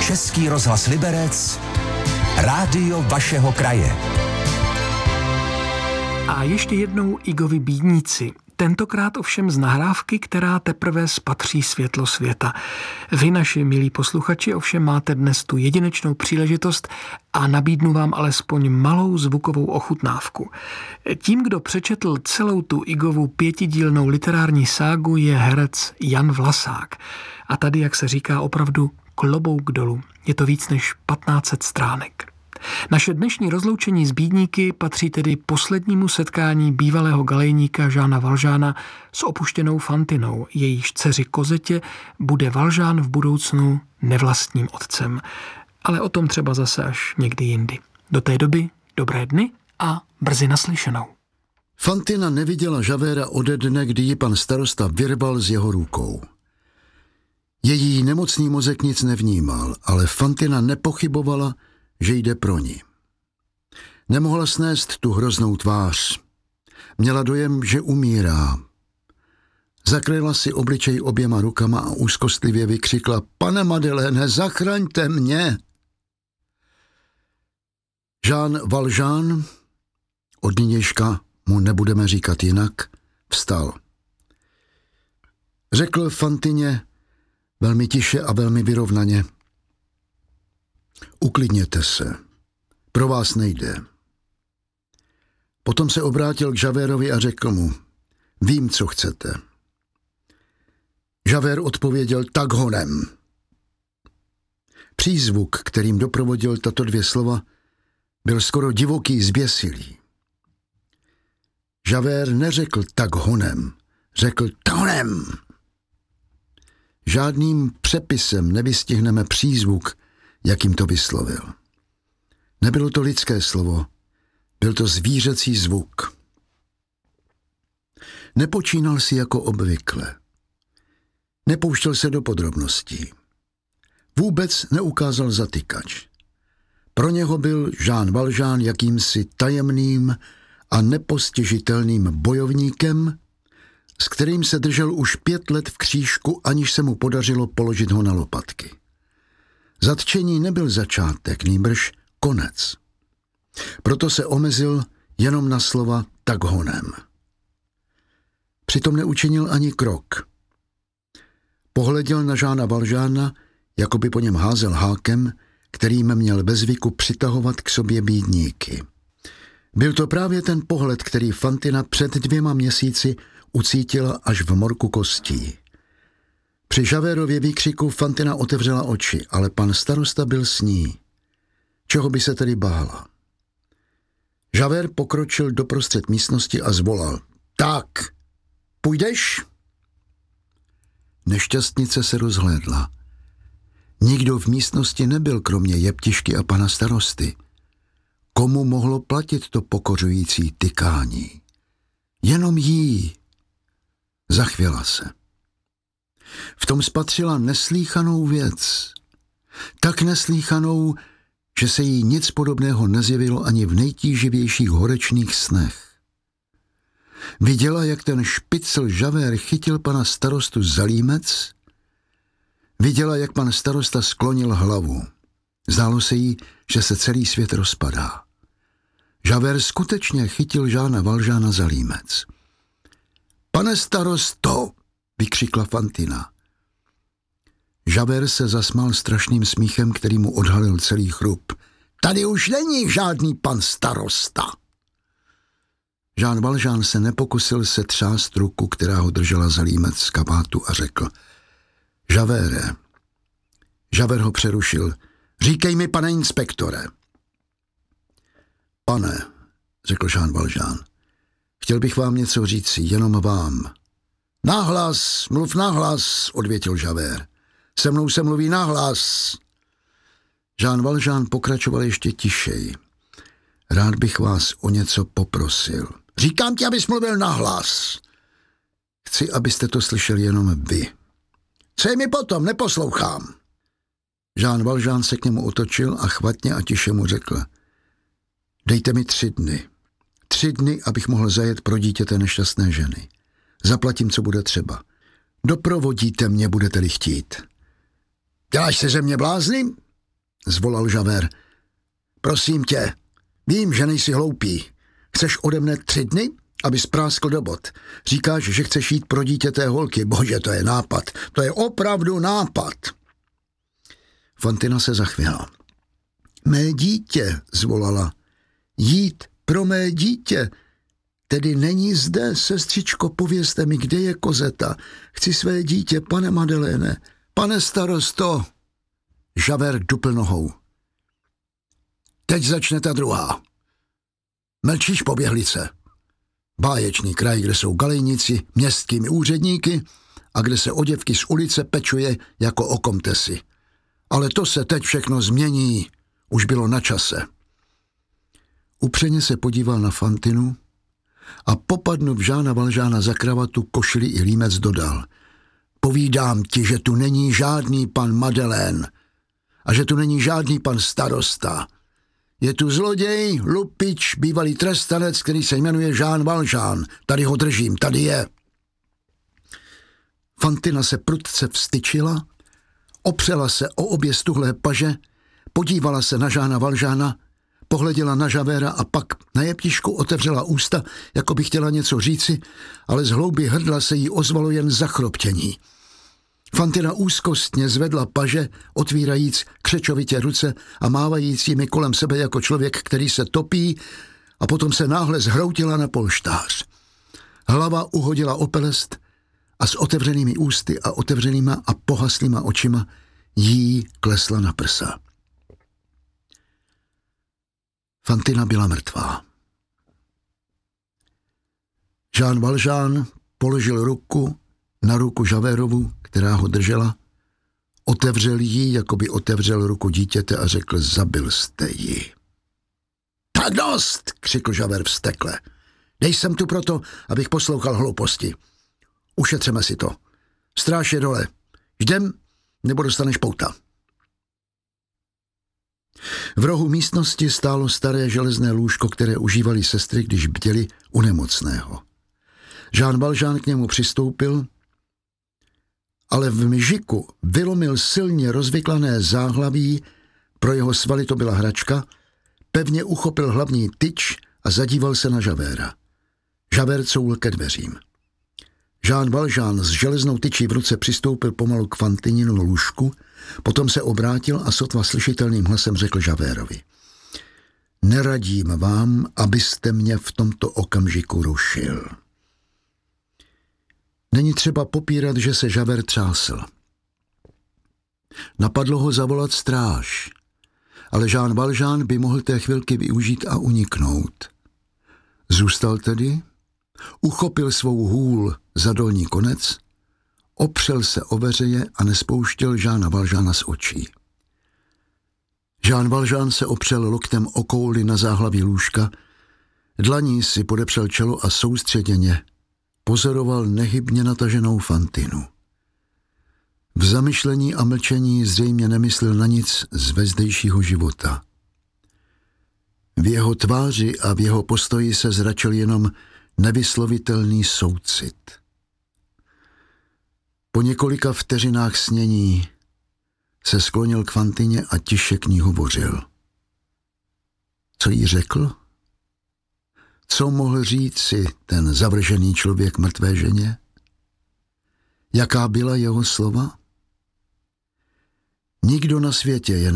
Český rozhlas Liberec, rádio vašeho kraje. A ještě jednou Igovi Bídníci. Tentokrát ovšem z nahrávky, která teprve spatří světlo světa. Vy, naši milí posluchači, ovšem máte dnes tu jedinečnou příležitost a nabídnu vám alespoň malou zvukovou ochutnávku. Tím, kdo přečetl celou tu Igovu 5dílnou literární ságu, je herec Jan Vlasák. A tady, jak se říká, opravdu klobouk dolů. Je to víc než 1500 stránek. Naše dnešní rozloučení s Bídníky patří tedy poslednímu setkání bývalého galejníka Žána Valžána s opuštěnou Fantinou. Jejíž dceři Kozetě bude Valžán v budoucnu nevlastním otcem. Ale o tom třeba zase až někdy jindy. Do té doby dobré dny a brzy naslyšenou. Fantina neviděla Žavéra ode dne, kdy ji pan starosta vyrval z jeho rukou. Její nemocný mozek nic nevnímal, ale Fantina nepochybovala, že jde pro ní. Nemohla snést tu hroznou tvář. Měla dojem, že umírá. Zakryla si obličej oběma rukama a úzkostlivě vykřikla: Pane Madeleine, zachraňte mě! Žán Valžán, od nynějška mu nebudeme říkat jinak, vstal. Řekl Fantině velmi tiše a velmi vyrovnaně: Uklidněte se, pro vás nejde. Potom se obrátil k Žavérovi a řekl mu: Vím, co chcete. Žavér odpověděl: Tak honem. Přízvuk, kterým doprovodil tato dvě slova, byl skoro divoký, zběsilý. Žavér neřekl tak honem, řekl tonem. Žádným přepisem nevystihneme přízvuk, jakým to vyslovil. Nebylo to lidské slovo, byl to zvířecí zvuk. Nepočínal si jako obvykle. Nepouštěl se do podrobností. Vůbec neukázal zatykač. Pro něho byl Žán Valžán jakýmsi tajemným a nepostižitelným bojovníkem, s kterým se držel už 5 let v křížku, aniž se mu podařilo položit ho na lopatky. Zatčení nebyl začátek, nýbrž konec. Proto se omezil jenom na slova tak honem. Přitom neučinil ani krok. Pohleděl na Žána Valžána, jako by po něm házel hákem, kterým měl ve zvyku přitahovat k sobě bídníky. Byl to právě ten pohled, který Fantina před 2 měsíci ucítila až v morku kostí. Při Žavérově výkřiku Fantina otevřela oči, ale pan starosta byl s ní. Čeho by se tedy bála? Žavér pokročil doprostřed místnosti a zvolal: Tak, půjdeš? Nešťastnice se rozhlédla. Nikdo v místnosti nebyl, kromě jeptišky a pana starosty. Komu mohlo platit to pokořující tykání? Jenom jí. Zachvěla se. V tom spatřila neslýchanou věc. Tak neslýchanou, že se jí nic podobného nezjevilo ani v nejtíživějších horečných snech. Viděla, jak ten špicl Žavér chytil pana starostu za límec. Viděla, jak pan starosta sklonil hlavu. Zdálo se jí, že se celý svět rozpadá. Žavér skutečně chytil Žána Valžána za límec. Pane starosto, vykřikla Fantina. Žavér se zasmál strašným smíchem, který mu odhalil celý chrup. Tady už není žádný pan starosta. Žán Valžán se nepokusil se třást ruku, která ho držela za límec z kabátu, a řekl: Žavére. Žavér ho přerušil. Říkej mi, pane inspektore. Pane, řekl Žán Valžán, chtěl bych vám něco říci, jenom vám. Nahlas, mluv nahlas, odvětil Žavér. Se mnou se mluví nahlas. Žán Valžán pokračoval ještě tišeji. Rád bych vás o něco poprosil. Říkám ti, abys mluvil nahlas. Chci, abyste to slyšeli jenom vy. Co je mi potom, neposlouchám. Žán Valžán se k němu otočil a chvatně a tiše mu řekl: Dejte mi 3 dny. 3 dny, abych mohl zajet pro dítě té nešťastné ženy. Zaplatím, co bude třeba. Doprovodíte mě, budete-li chtít. Děláš se ze mě blázny? zvolal Javert. Prosím tě, vím, že nejsi hloupý. Chceš ode mne 3 dny, aby spráskl do bod. Říkáš, že chceš jít pro dítě té holky. Bože, to je nápad. To je opravdu nápad. Fantina se zachvěla. Mé dítě, zvolala. Jít pro mé dítě. Tedy není zde, sestřičko, povězte mi, kde je Kozeta. Chci své dítě, pane Madeleine. Pane starosto. Javert dupl nohou. Teď začne ta druhá. Mlčíš, poběhlice. Báječný kraj, kde jsou galejnici městskými úředníky a kde se oděvky z ulice pečuje jako o komtesi. Ale to se teď všechno změní. Už bylo na čase. Upřeně se podíval na Fantinu a popadnuv Jeana Valjeana za kravatu, košili i límec dodal. Povídám ti, že tu není žádný pan Madeleine a že tu není žádný pan starosta. Je tu zloděj, lupič, bývalý trestanec, který se jmenuje Jean Valjean. Tady ho držím, tady je. Fantina se prudce vstyčila, opřela se o obě stuhlé paže, podívala se na Jeana Valjeana, pohleděla na Javerta a pak na jeptišku otevřela ústa, jako by chtěla něco říci, ale z hlouby hrdla se jí ozvalo jen zachroptění. Fantina úzkostně zvedla paže, otvírajíc křečovitě ruce a mávajíc jimi kolem sebe jako člověk, který se topí, a potom se náhle zhroutila na polštář. Hlava uhodila o pelest a s otevřenými ústy a otevřenýma a pohaslýma očima jí klesla na prsa. Fantina byla mrtvá. Jean Valjean položil ruku na ruku Javertovu, která ho držela, otevřel ji, jako by otevřel ruku dítěte a řekl, zabil jste ji. Tak dost, křikl Javert vztekle. Dej sem tu proto, abych poslouchal hlouposti. Ušetřeme si to. Stráž je dole. Jdem, nebo dostaneš pouta. V rohu místnosti stálo staré železné lůžko, které užívali sestry, když bděli u nemocného. Jean Valjean k němu přistoupil, ale v mžiku vylomil silně rozvyklané záhlaví, pro jeho svaly to byla hračka, pevně uchopil hlavní tyč a zadíval se na Javerta. Javert couvl ke dveřím. Jean Valjean s železnou tyčí v ruce přistoupil pomalu k Fantininu lůžku, potom se obrátil a sotva slyšitelným hlasem řekl Javertovi. Neradím vám, abyste mě v tomto okamžiku rušil. Není třeba popírat, že se Javert třásl. Napadlo ho zavolat stráž, ale Jean Valjean by mohl té chvilky využít a uniknout. Zůstal tedy, uchopil svou hůl za dolní konec, opřel se o veřeje a nespouštěl Jeana Valjeana z očí. Jean Valjean se opřel loktem o kouli na záhlaví lůžka, dlaní si podepřel čelo a soustředěně pozoroval nehybně nataženou Fantinu. V zamyšlení a mlčení zřejmě nemyslel na nic z vezdejšího života. V jeho tváři a v jeho postoji se zračil jenom nevyslovitelný soucit. Po několika vteřinách snění se sklonil k Fantině a tiše k ní hovořil. Co jí řekl? Co mohl říct si ten zavržený člověk mrtvé ženě? Jaká byla jeho slova? Nikdo na světě je